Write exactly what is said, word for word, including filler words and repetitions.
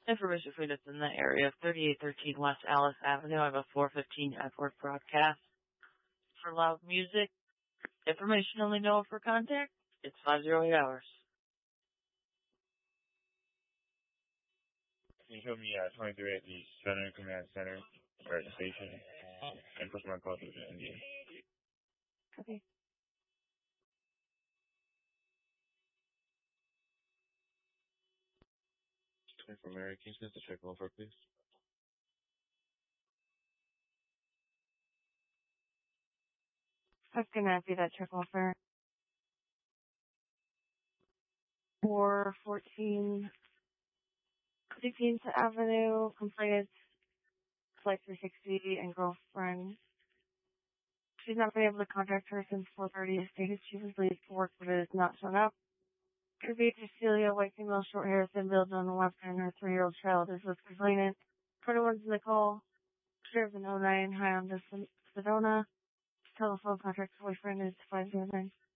Information for that's in the area of thirty-eight thirteen West Alice Avenue. I have a four fifteen Edward broadcast. For loud music, information only known for contact, it's five oh eight hours. Can you show me uh, twenty-three at the Center Command Center, or at the station, and push my call to the Indian? Okay. twenty-four Mary, can you send the check over, please? I was gonna be that check offer. four fourteen sixteenth Avenue, complainant, Flight three sixty, and girlfriend. She's not been able to contact her since four thirty. It stated she was late for work, but it has not shown up. Her age is Celia, white female, short hair, thin build on the left, and her three-year-old child is with complainant. twenty-one's in the call. Sheriff in oh nine, high on the Sedona. Telephone contact boyfriend is five zero nine.